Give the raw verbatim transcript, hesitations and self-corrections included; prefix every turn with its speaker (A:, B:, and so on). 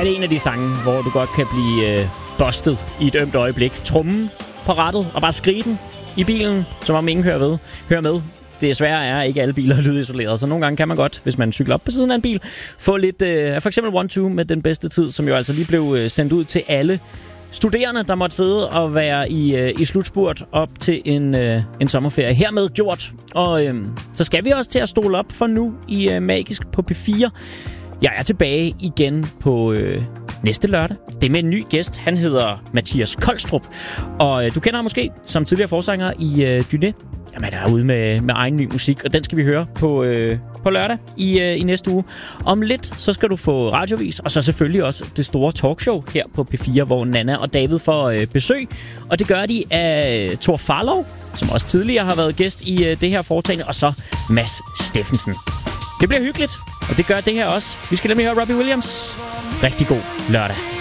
A: er det en af de sange, hvor du godt kan blive øh, busted i et ømt øjeblik. Trummen på rattet og bare skrige den i bilen, som om ingen hører, ved, hører med. Det svære er, ikke alle biler er lydisoleret, så nogle gange kan man godt, hvis man cykler op på siden af en bil, få lidt øh, for eksempel one two med den bedste tid, som jo altså lige blev øh, sendt ud til alle studerende, der måtte sidde og være i, øh, i slutspurt op til en, øh, en sommerferie. Hermed gjort. Og øh, så skal vi også til at stole op for nu i øh, Magisk på P fire. Jeg er tilbage igen på øh, næste lørdag. Det er med en ny gæst. Han hedder Mathias Kolstrup. Og øh, du kender ham måske som tidligere forsanger i øh, Dyné. Jamen, der er ude med, med egen ny musik, og den skal vi høre på, øh, på lørdag i, øh, i næste uge. Om lidt, så skal du få radiovis, og så selvfølgelig også det store talkshow her på P fire, hvor Nana og David får øh, besøg. Og det gør de af Thor Farlov, som også tidligere har været gæst i øh, det her foretagende, og så Mads Steffensen. Det bliver hyggeligt, og det gør det her også. Vi skal nemlig høre Robbie Williams. Rigtig god lørdag.